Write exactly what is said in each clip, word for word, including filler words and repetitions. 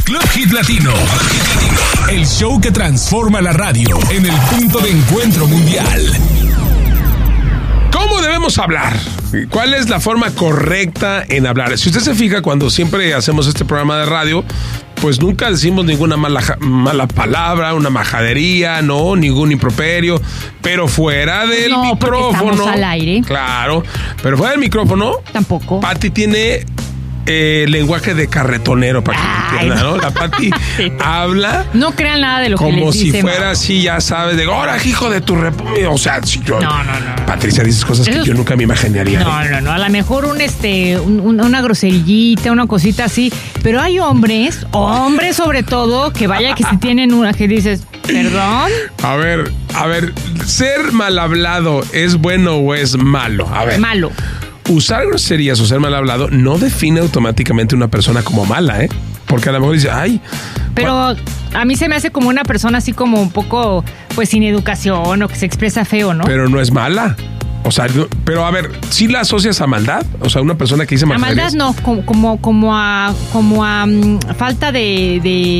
Club Hit Latino. El show que transforma la radio en el punto de encuentro mundial. ¿Cómo debemos hablar? ¿Cuál es la forma correcta en hablar? Si usted se fija, cuando siempre hacemos este programa de radio, pues nunca decimos ninguna mala, mala palabra, una majadería, no, ningún improperio, pero fuera del no, micrófono. Estamos al aire. Claro, pero fuera del micrófono. Tampoco. Pati tiene eh, lenguaje de carretonero, para que Ay, entiendan, no. ¿no? La Pati Sí. habla. No crean nada de lo que les Como dice. si fuera ma. así, ya sabes, de ahora, hijo de tu rep... O sea, si yo. No, no, no. Patricia, dices cosas Eso que es- yo nunca me imaginaría. No, no, no. A lo mejor un este, un- un- una groserillita, una cosita así. Pero hay hombres, hombres sobre todo, que vaya que si tienen una que dices, perdón. A ver, a ver, ¿ser mal hablado es bueno o es malo? A ver. Malo. Usar groserías o ser mal hablado no define automáticamente una persona como mala, ¿eh? Porque a lo mejor dice, ay. Pero a mí se me hace como una persona así como un poco, pues sin educación o que se expresa feo, ¿no? Pero no es mala. O sea, no- pero a ver, ¿sí la asocias a maldad? O sea, una persona que dice A majaderías. maldad no, como, como, como a, como a mm, falta de,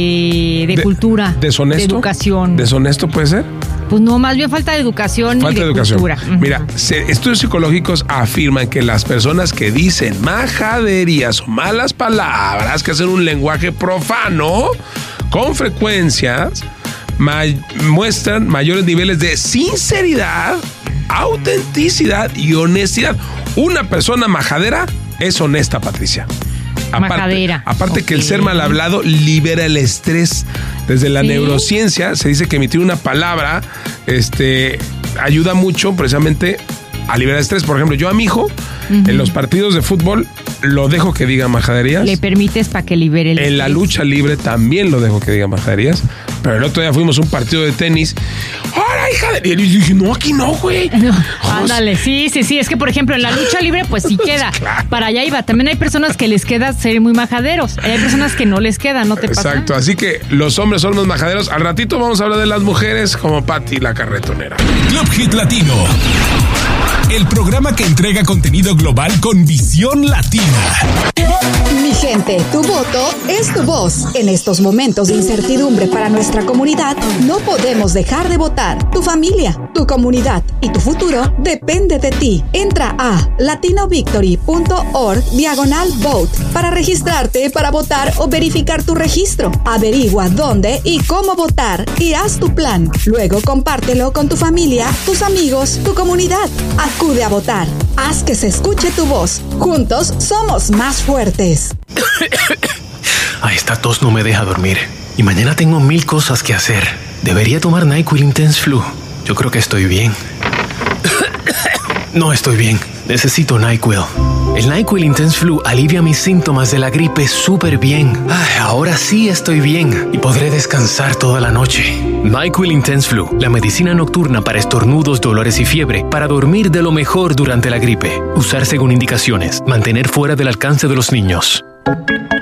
de, de De- cultura. ¿Deshonesto? De educación. ¿Deshonesto puede ser? Pues no, más bien falta de educación Falta y de, de educación. cultura. Ujú. Mira, se- estudios psicológicos afirman que las personas que dicen majaderías o malas palabras, que hacen un lenguaje profano, con frecuencias ma- muestran mayores niveles de sinceridad, autenticidad y honestidad. Una persona majadera es honesta, Patricia. Majadera. Aparte que el Ok. ser mal hablado libera el estrés. Desde la Sí. neurociencia se dice que emitir una palabra este, ayuda mucho precisamente a liberar estrés. Por ejemplo, yo a mi hijo, Ujú. en los partidos de fútbol, lo dejo que diga majaderías. Le permites para que libere el En la estrés. lucha libre también lo dejo que diga majaderías. Pero el otro día fuimos a un partido de tenis. ¡Hola, hija de...! Y yo dije, no, aquí no, güey. No, Vamos. ándale, sí, sí, sí. Es que, por ejemplo, en la lucha libre, pues sí queda. Claro. Para allá iba. También hay personas que les queda ser muy majaderos. Hay personas que no les queda, ¿no te pasa? Exacto, así que los hombres son los majaderos. Al ratito vamos a hablar de las mujeres como Pati, la carretonera. Club Hit Latino. El programa que entrega contenido global con visión latina. Mi gente, tu voto es tu voz. En estos momentos de incertidumbre para nuestra comunidad, no podemos dejar de votar. Tu familia, tu comunidad y tu futuro depende de ti. Entra a latinovictory.org diagonal vote para registrarte para votar o verificar tu registro. Averigua dónde y cómo votar y haz tu plan. Luego compártelo con tu familia, tus amigos, tu comunidad. Acude a votar. Haz que se escuche tu voz. Juntos somos más fuertes. Ay, esta tos no me deja dormir. Y mañana tengo mil cosas que hacer. Debería tomar NyQuil Intense Flu. Yo creo que estoy bien. No estoy bien. Necesito NyQuil. El NyQuil Intense Flu alivia mis síntomas de la gripe súper bien. Ay, ahora sí estoy bien y podré descansar toda la noche. NyQuil Intense Flu, la medicina nocturna para estornudos, dolores y fiebre, para dormir de lo mejor durante la gripe. Usar según indicaciones. Mantener fuera del alcance de los niños.